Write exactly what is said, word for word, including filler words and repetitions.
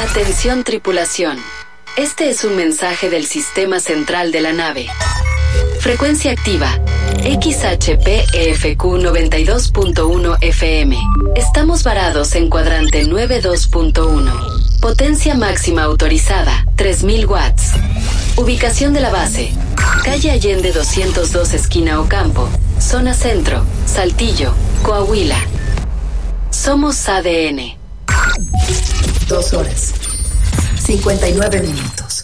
Atención tripulación. Este es un mensaje del sistema central de la nave. Frecuencia activa. X H P E F Q noventa y dos punto uno F M. Estamos varados en cuadrante noventa y dos punto uno. Potencia máxima autorizada, tres mil watts. Ubicación de la base. Calle Allende doscientos dos, esquina Ocampo. Zona Centro, Saltillo, Coahuila. Somos A D N. Dos horas, cincuenta y nueve minutos.